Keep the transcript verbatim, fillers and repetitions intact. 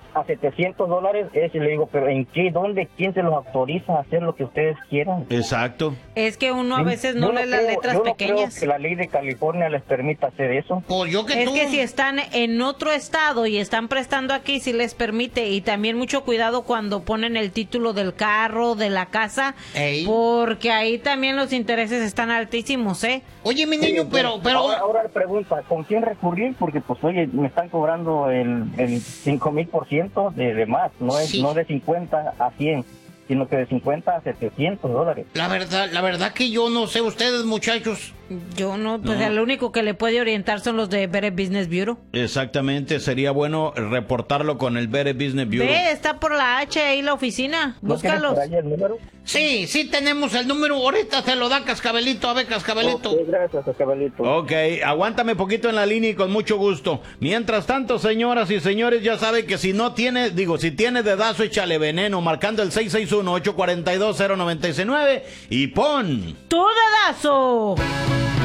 a setecientos dólares, es, y le digo, pero ¿en qué? ¿Dónde? ¿Quién se los autoriza a hacer lo que ustedes quieran? Exacto. Es que uno a veces no, Yo lee las creo- letras yo no pequeñas. creo que la ley de California les permita hacer eso. Pues yo que Es tú. que si están en otro estado y están prestando aquí, sí les permite. Y también mucho cuidado cuando ponen el título del carro, de la casa, Ey. porque ahí también los intereses están altísimos, ¿eh? Oye, mi niño, Sí, pero, pero... Ahora, ahora pregunta, ¿con quién recurrir? Porque, pues, oye, me están cobrando el, el cinco mil por ciento de, de más. No es Sí. no de cincuenta a cien, sino que de cincuenta a setecientos dólares. La verdad, la verdad que yo no sé ustedes, muchachos. Yo no, pues No. el único que le puede orientar son los de Better Business Bureau. Exactamente, sería bueno reportarlo con el Better Business Bureau. Ve, está por la H ahí la oficina. ¿No tienes Búscalos. por ahí el número? Sí, sí tenemos el número. Ahorita se lo da Cascabelito. A ver, Cascabelito. Ok, gracias, Cascabelito. Ok, aguántame poquito en la línea y con mucho gusto. Mientras tanto, señoras y señores, ya sabe que si no tiene, digo, si tiene dedazo, échale veneno, marcando el seis seis uno, ocho cuatro dos, cero nueve nueve y pon... ¡Tu dedazo!